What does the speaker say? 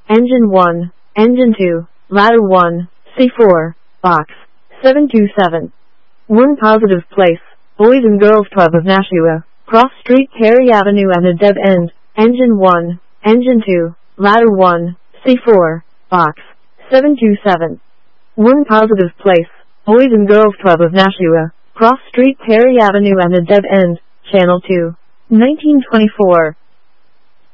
Engine 1, Engine 2, Ladder 1, C4, Box 727. One positive place, Boys and Girls Club of Nashua, Cross Street, Perry Avenue and a dead end. Engine 1, Engine 2, Ladder 1, C4, Box 727. One positive place, Boys and Girls Club of Nashua, Cross Street, Perry Avenue and a dead end. Channel 2, 1924.